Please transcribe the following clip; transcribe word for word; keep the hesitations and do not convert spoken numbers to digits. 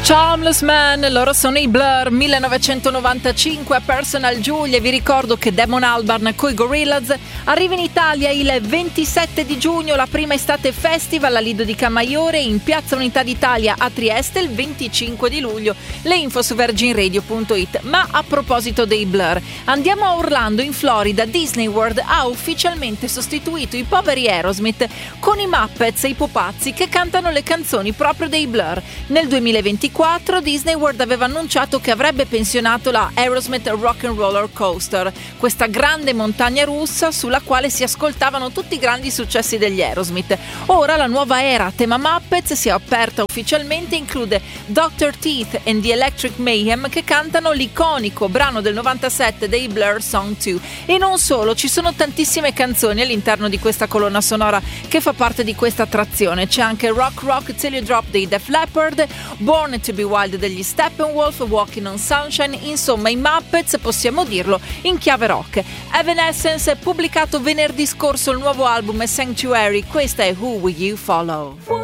Charmless Man, loro sono i Blur, millenovecentonovantacinque a Personal Julia. Vi ricordo che Damon Albarn coi Gorillaz arriva in Italia il ventisette di giugno, la prima estate festival a Lido di Camaiore, in Piazza Unità d'Italia a Trieste il venticinque di luglio. Le info su virgin radio punto it. Ma a proposito dei Blur, andiamo a Orlando in Florida. Disney World ha ufficialmente sostituito i poveri Aerosmith con i Muppets e i pupazzi che cantano le canzoni proprio dei Blur. Nel duemilaventiquattro Disney World aveva annunciato che avrebbe pensionato la Aerosmith Rock and Roller Coaster, questa grande montagna russa sulla quale si ascoltavano tutti i grandi successi degli Aerosmith. Ora la nuova era a tema Muppets si è aperta ufficialmente e include doctor Teeth and the Electric Mayhem che cantano l'iconico brano del novantasette dei Blur Song due. E non solo, ci sono tantissime canzoni all'interno di questa colonna sonora che fa parte di questa attrazione. C'è anche Rock Rock Till You Drop dei Def Leppard, Born to Be Wild degli Steppenwolf, Walking on Sunshine, insomma i Muppets possiamo dirlo in chiave rock. Evanescence ha pubblicato venerdì scorso il nuovo album Sanctuary, questa è Who Will You Follow?